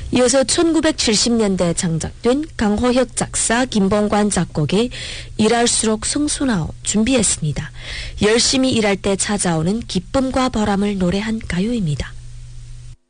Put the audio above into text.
이어서 1970년대에 창작된 강호혁 작사, 김봉관 작곡의 일할수록 성수나오 준비했습니다. 열심히 일할 때 찾아오는 기쁨과 보람을 노래한 가요입니다.